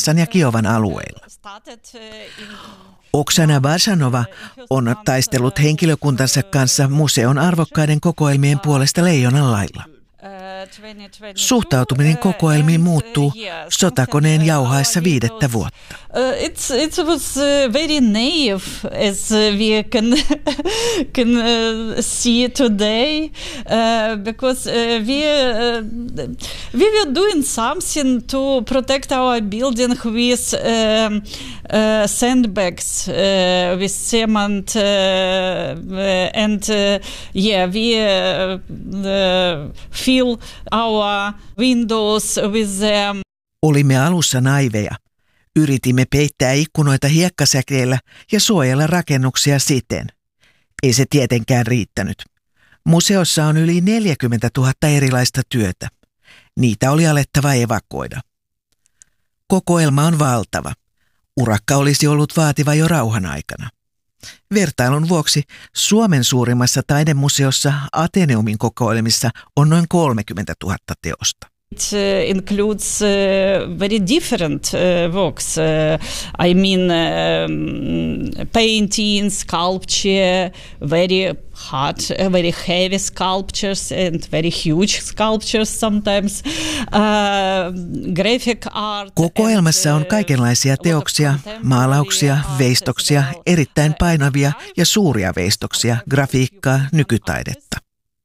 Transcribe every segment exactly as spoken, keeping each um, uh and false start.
Odessan ja Kiovan alueilla. Oksana Barsanova on taistellut henkilökuntansa kanssa museon arvokkaiden kokoelmien puolesta leijonan lailla. Suhtautuminen kokoelmiin muuttuu sotakoneen jauhaessa viidettä vuotta. It's, it was very naive as we can, can see today uh, because uh, we, uh, we were doing something to protect our building with uh, uh, sandbags, uh, with cement uh, and uh, yeah, we uh, uh, fill our windows with them. Olimme alussa naiveja. Yritimme peittää ikkunoita hiekkasäkeillä ja suojella rakennuksia siten. Ei se tietenkään riittänyt. Museossa on yli neljäkymmentätuhatta erilaista työtä. Niitä oli alettava evakuoida. Kokoelma on valtava. Urakka olisi ollut vaativa jo rauhan aikana. Vertailun vuoksi Suomen suurimmassa taidemuseossa Ateneumin kokoelmissa on noin kolmekymmentätuhatta teosta. It uh, includes uh, very different uh, works. Uh, I mean, um, painting, sculpture, very hard, uh, very heavy sculptures and very huge sculptures sometimes. Uh, graphic art. Kokoelmassa on kaikenlaisia teoksia, maalauksia, veistoksia, erittäin painavia ja suuria veistoksia, grafiikkaa, nykytaidetta.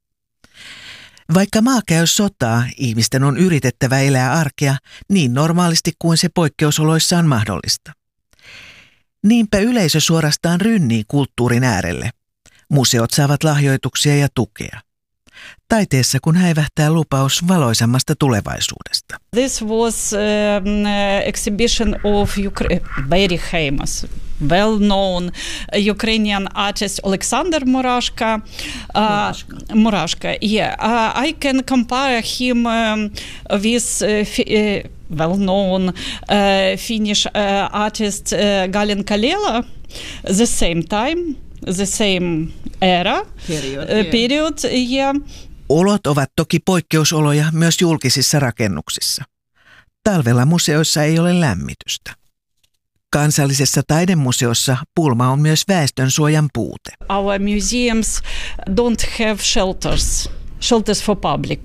Vaikka maa käy sotaa, ihmisten on yritettävä elää arkea niin normaalisti kuin se poikkeusoloissa on mahdollista. Niinpä yleisö suorastaan rynnii kulttuurin äärelle. Museot saavat lahjoituksia ja tukea. Taiteessa kun häivähtää lupaus valoisammasta tulevaisuudesta. This was um, exhibition of Ukra- very famous, well-known Ukrainian artist Alexander Murashka. Uh, Murashka, yeah. Uh, I can compare him um, with uh, fi- uh, well-known uh, Finnish uh, artist uh, Galin Kalela. The same time, the same era, period, uh, yeah. period yeah. Olot ovat toki poikkeusoloja myös julkisissa rakennuksissa. Talvella museoissa ei ole lämmitystä. Kansallisessa taidemuseossa pulma on myös väestönsuojan puute. Our museums don't have shelters, shelters for public.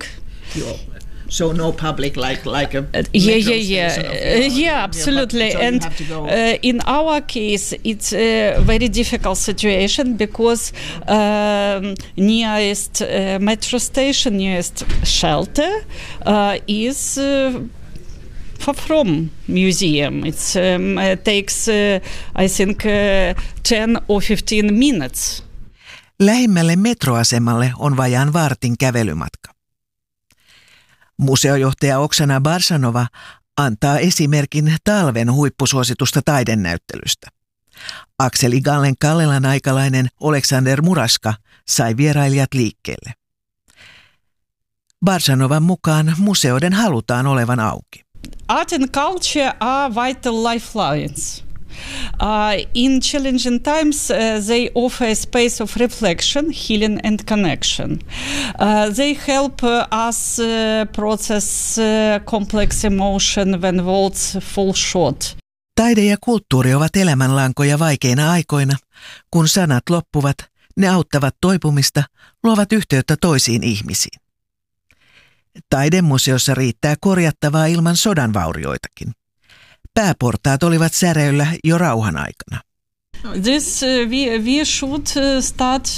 So no public like like a yeah yeah yeah uh, yeah absolutely. So and uh, in our case it's a very difficult situation because uh, nearest uh, metro station, nearest shelter uh, is uh, far from museum. It's um, it takes uh, I think uh, ten or fifteen minutes. Lähimmälle metroasemalle on vajaan vartin kävelymatka. Museojohtaja Oksana Barsanova antaa esimerkin talven huippusuositusta taidenäyttelystä. Akseli Gallen Kallelan aikalainen Alexander Murashka sai vierailijat liikkeelle. Barsanovan mukaan museoiden halutaan olevan auki. Art and culture are vital lifelines. Uh, in challenging times, uh, they offer a space of reflection, healing and connection. Uh, they help uh, us uh, process uh, complex emotion when words fall short. Taide ja kulttuuri ovat elämänlankoja vaikeina aikoina. Kun sanat loppuvat, ne auttavat toipumista, luovat yhteyttä toisiin ihmisiin. Taidemuseossa riittää korjattavaa ilman sodan vaurioitakin. Pääportaat olivat säröillä jo rauhan aikana. This uh, we we should uh, start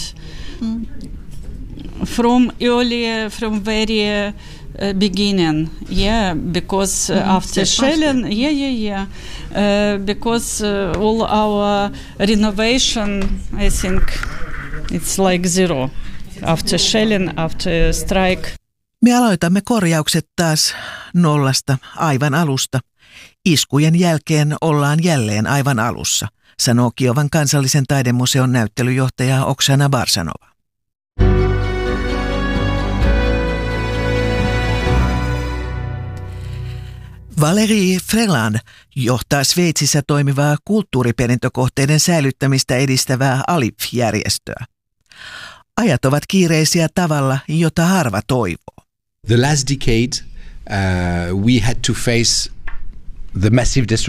from early, from very uh, beginning, yeah, because uh, after shelling, yeah, yeah, yeah, uh, because uh, all our renovation, I think, it's like zero after shelling, after strike. Me aloitamme korjaukset taas nollasta, aivan alusta. Iskujen jälkeen ollaan jälleen aivan alussa, sanoo Kiovan kansallisen taidemuseon näyttelyjohtaja Oksana Barsanova. Valérie Freland johtaa Sveitsissä toimivaa kulttuuriperintökohteiden säilyttämistä edistävää A L I F-järjestöä. Ajat ovat kiireisiä tavalla, jota harva toivoo. The last decade uh, we had to face the massive destruction